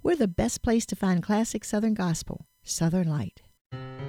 We're the best place to find classic Southern gospel, Southern Light.